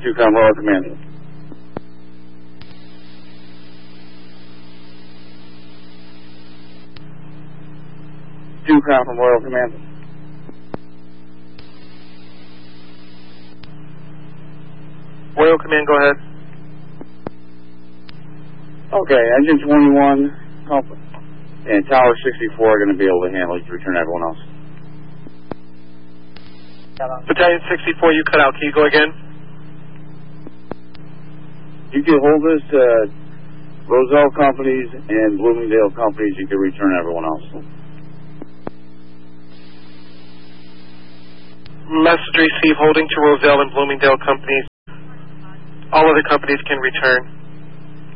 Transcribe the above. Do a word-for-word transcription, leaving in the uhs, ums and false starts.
two com Royal Command. two com from Royal Command. Royal Command, go ahead. Okay, engine twenty-one and tower sixty-four are going to be able to handle it to return everyone else. Battalion sixty-four, you cut out. Can you go again? You can hold this to Roselle companies and Bloomingdale companies. You can return everyone else. Message received, holding to Roselle and Bloomingdale companies. All other companies can return.